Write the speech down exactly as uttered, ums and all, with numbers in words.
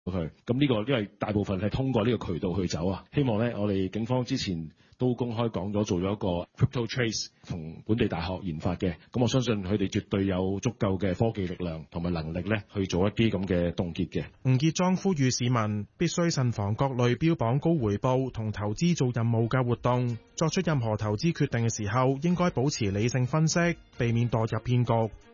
OK，咁呢個因為大部分係通過呢個渠道去走啊，希望咧我哋警方之前都公開講咗做咗一個 crypto trace 同本地大學研發嘅，咁我相信佢哋絕對有足夠嘅科技力量同埋能力咧去做一啲咁嘅凍結嘅。 吳傑莊呼籲市民必須慎防各類標榜高回報同投資做任務嘅活動，作出任何投資決定嘅時候應該保持理性分析，避免墮入騙局。